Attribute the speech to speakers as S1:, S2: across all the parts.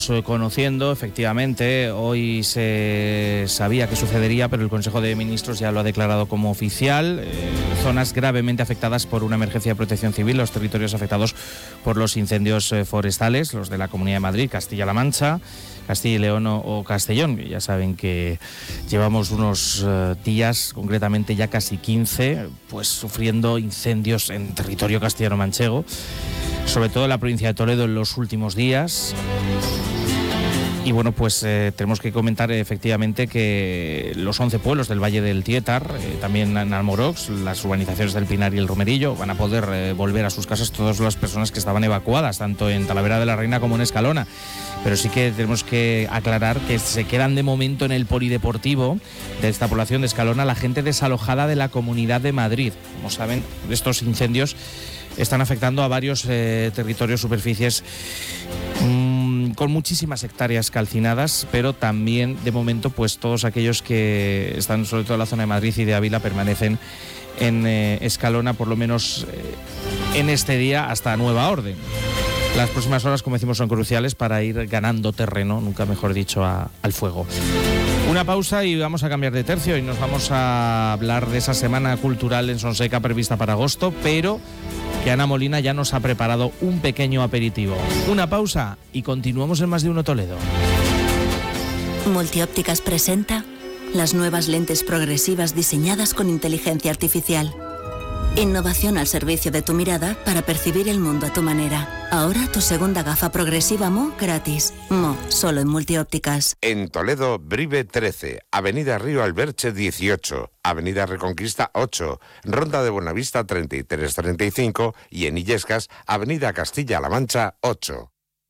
S1: Conociendo, efectivamente, hoy se sabía que sucedería, pero el Consejo de Ministros ya lo ha declarado como oficial. Zonas gravemente afectadas por una emergencia de protección civil, los territorios afectados por los incendios forestales, los de la Comunidad de Madrid, Castilla-La Mancha, Castilla y León o Castellón. Ya saben que llevamos unos días, concretamente ya casi 15, pues sufriendo incendios en territorio castellano-manchego, sobre todo en la provincia de Toledo en los últimos días. Y bueno, pues tenemos que comentar efectivamente que los 11 pueblos del Valle del Tietar, también en Almorox, las urbanizaciones del Pinar y el Romerillo, van a poder volver a sus casas todas las personas que estaban evacuadas, tanto en Talavera de la Reina como en Escalona. Pero sí que tenemos que aclarar que se quedan de momento en el polideportivo de esta población de Escalona la gente desalojada de la Comunidad de Madrid. Como saben, estos incendios están afectando a varios territorios, superficies con muchísimas hectáreas calcinadas, pero también de momento pues todos aquellos que están sobre todo en la zona de Madrid y de Ávila permanecen en Escalona, por lo menos en este día, hasta nueva orden. Las próximas horas, como decimos, son cruciales para ir ganando terreno, nunca mejor dicho, al fuego. Una pausa y vamos a cambiar de tercio y nos vamos a hablar de esa semana cultural en Sonseca prevista para agosto, pero que Ana Molina ya nos ha preparado un pequeño aperitivo. Una pausa y continuamos en Más de Uno Toledo.
S2: Multiópticas presenta las nuevas lentes progresivas diseñadas con inteligencia artificial. Innovación al servicio de tu mirada para percibir el mundo a tu manera. Ahora tu segunda gafa progresiva Mo gratis. Mo, solo en Multiópticas.
S3: En Toledo, Brive 13, Avenida Río Alberche 18, Avenida Reconquista 8, Ronda de Buenavista 33-35 y en Illescas, Avenida Castilla-La Mancha 8.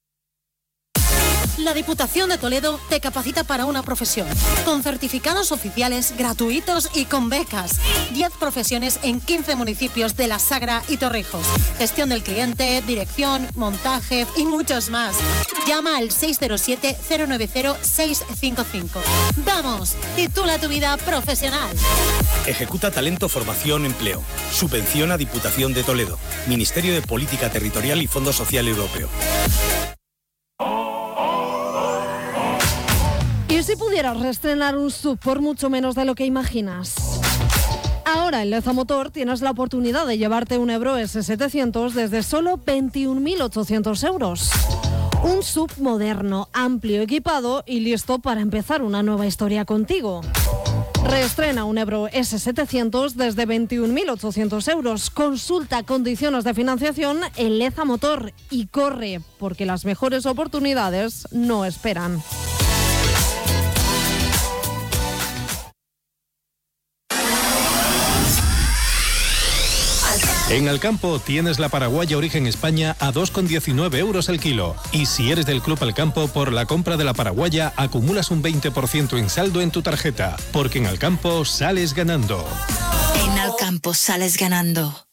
S4: La Diputación de Toledo te capacita para una profesión, con certificados oficiales gratuitos y con becas. 10 profesiones en 15 municipios de La Sagra y Torrijos. Gestión del cliente, dirección, montaje y muchos más. Llama al 607-090-655. ¡Vamos! Titula tu vida profesional.
S5: Ejecuta talento, formación, empleo. Subvenciona Diputación de Toledo. Ministerio de Política Territorial y Fondo Social Europeo.
S6: ¿Y si pudieras reestrenar un SUV por mucho menos de lo que imaginas? Ahora en Leza Motor tienes la oportunidad de llevarte un Ebro S700 desde solo 21.800 euros. Un SUV moderno, amplio, equipado y listo para empezar una nueva historia contigo. Reestrena un Ebro S700 desde 21.800 euros. Consulta condiciones de financiación en Leza Motor y corre, porque las mejores oportunidades no esperan.
S7: En Alcampo tienes la paraguaya Origen España a 2,19 euros el kilo. Y si eres del Club Alcampo, por la compra de la paraguaya acumulas un 20% en saldo en tu tarjeta. Porque en Alcampo sales ganando.
S2: En Alcampo sales ganando.